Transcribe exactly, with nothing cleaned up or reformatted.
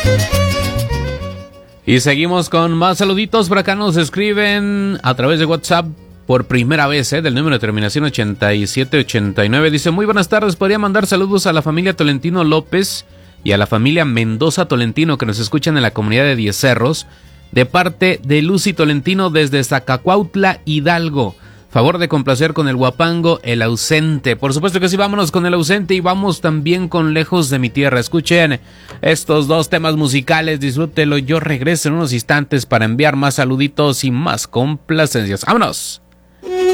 Y seguimos con más saluditos. Por acá nos escriben a través de WhatsApp por primera vez, ¿eh? Del número de terminación ochenta y siete ochenta y nueve. Dice: muy buenas tardes, podría mandar saludos a la familia Tolentino López y a la familia Mendoza Tolentino que nos escuchan en la comunidad de Diez Cerros, de parte de Lucy Tolentino desde Zacacuautla, Hidalgo. Favor de complacer con el guapango El Ausente. Por supuesto que sí, vámonos con El Ausente y vamos también con Lejos de mi Tierra. Escuchen estos dos temas musicales, disfrútelo. Yo regreso en unos instantes para enviar más saluditos y más complacencias. ¡Vámonos!